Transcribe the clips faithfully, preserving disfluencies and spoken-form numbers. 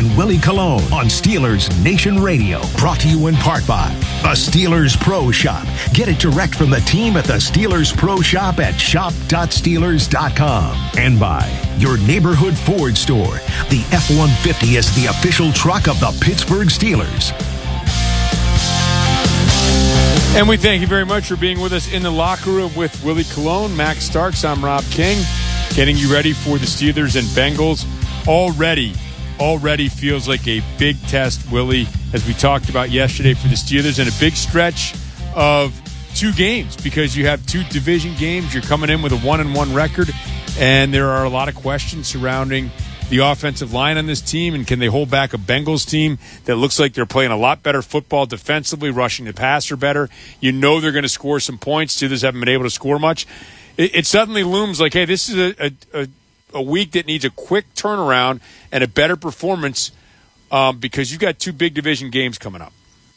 and Willie Colon on Steelers Nation Radio. Brought to you in part by the Steelers Pro Shop. Get it direct from the team at the Steelers Pro Shop at shop dot steelers dot com. And by your neighborhood Ford store. The F one fifty is the official truck of the Pittsburgh Steelers. And we thank you very much for being with us in the locker room with Willie Colon, Max Starks. I'm Rob King, getting you ready for the Steelers and Bengals. Already, already feels like a big test, Willie, as we talked about yesterday for the Steelers, and a big stretch of two games because you have two division games. You're coming in with a one and one record, and there are a lot of questions surrounding the offensive line on this team, and can they hold back a Bengals team that looks like they're playing a lot better football defensively, rushing the passer better. You know they're going to score some points. Steelers haven't been able to score much. It, it suddenly looms like, hey, this is a, a, a a week that needs a quick turnaround and a better performance um, because you've got two big division games coming up.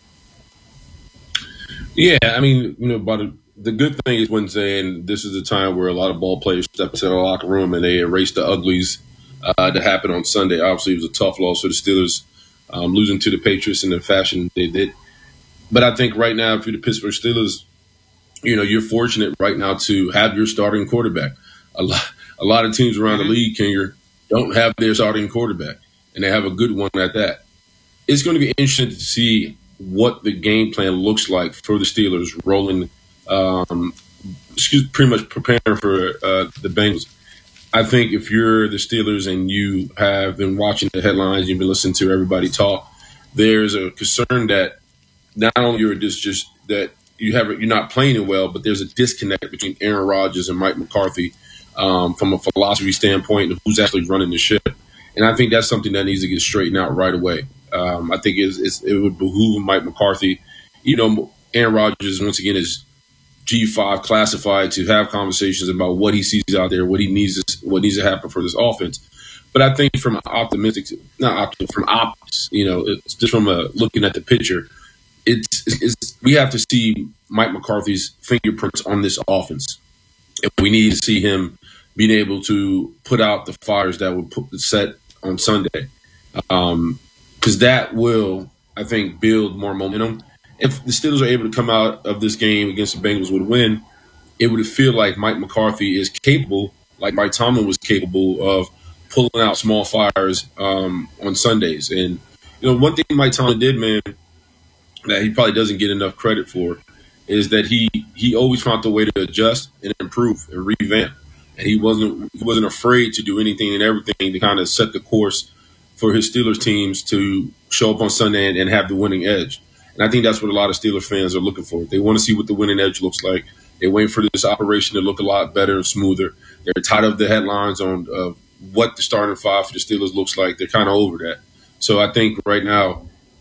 Yeah, I mean, you know, but the good thing is Wednesday, and this is a time where a lot of ball players step into the locker room and they erase the uglies uh, that happened on Sunday. Obviously, it was a tough loss for the Steelers, um, losing to the Patriots in the fashion they did. But I think right now, if you're the Pittsburgh Steelers, you know, you're fortunate right now to have your starting quarterback. A lot. A lot of teams around the league, Kinger, don't have their starting quarterback, and they have a good one at that. It's going to be interesting to see what the game plan looks like for the Steelers rolling, um, excuse, pretty much preparing for uh, the Bengals. I think if you're the Steelers and you have been watching the headlines, you've been listening to everybody talk, there's a concern that not only you're just, just that you have you're not playing it well, but there's a disconnect between Aaron Rodgers and Mike McCarthy. Um, from a philosophy standpoint of who's actually running the ship. And I think that's something that needs to get straightened out right away. Um, I think it's, it's, it would behoove Mike McCarthy. You know, Aaron Rodgers, once again, is G five classified to have conversations about what he sees out there, what he needs, what needs to happen for this offense. But I think from optimistic, not optimistic, from optics, you know, it's just from a, looking at the picture, it's, it's we have to see Mike McCarthy's fingerprints on this offense. And we need to see him being able to put out the fires that would put the set on Sunday. Um, because that will, I think, build more momentum. If the Steelers are able to come out of this game against the Bengals with a win, it would feel like Mike McCarthy is capable, like Mike Tomlin was capable of pulling out small fires um, on Sundays. And, you know, one thing Mike Tomlin did, man, that he probably doesn't get enough credit for is that he he always found a way to adjust and improve and revamp. And he wasn't he wasn't afraid to do anything and everything to kind of set the course for his Steelers teams to show up on Sunday and, and have the winning edge. And I think that's what a lot of Steelers fans are looking for. They want to see what the winning edge looks like. They're waiting for this operation to look a lot better and smoother. They're tired of the headlines on uh, what the starting five for the Steelers looks like. They're kind of over that. So I think right now,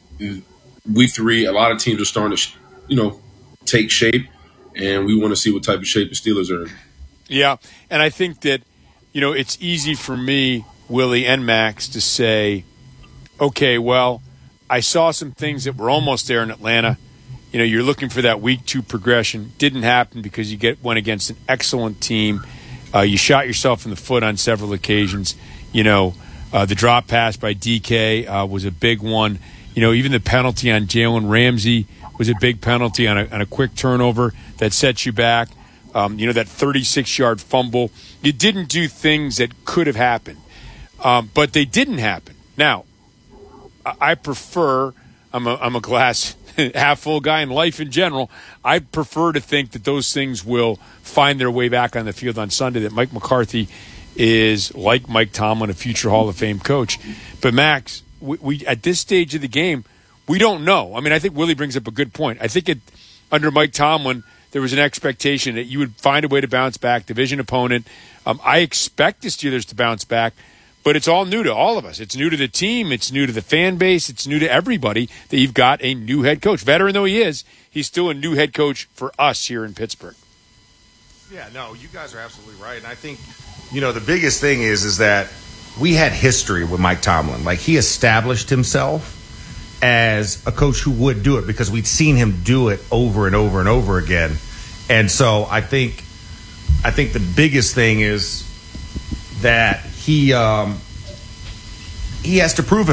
we three, a lot of teams are starting to, you know, take shape, and we want to see what type of shape the Steelers are in. Yeah, and I think that, you know, it's easy for me, Willie and Max, to say, okay, well, I saw some things that were almost there in Atlanta. You know, you're looking for that week two progression. Didn't happen because you get went against an excellent team. Uh, you shot yourself in the foot on several occasions. You know, uh, the drop pass by D K uh, was a big one. You know, even the penalty on Jalen Ramsey was a big penalty on a, on a quick turnover that sets you back. Um, you know, that thirty-six-yard fumble. You didn't do things that could have happened, um, but they didn't happen. Now, I, I prefer – I'm a, I'm a glass half-full guy in life in general. I prefer to think that those things will find their way back on the field on Sunday, that Mike McCarthy is, like Mike Tomlin, a future Hall of Fame coach. But, Max, we, we at this stage of the game – we don't know. I mean, I think Willie brings up a good point. I think it, under Mike Tomlin, there was an expectation that you would find a way to bounce back, division opponent. Um, I expect the Steelers to bounce back, but it's all new to all of us. It's new to the team. It's new to the fan base. It's new to everybody that you've got a new head coach. Veteran though he is, he's still a new head coach for us here in Pittsburgh. Yeah, no, you guys are absolutely right. And I think, you know, the biggest thing is, is that we had history with Mike Tomlin. Like, he established himself as a coach who would do it because we'd seen him do it over and over and over again. And so I think I think the biggest thing is that he um, he has to prove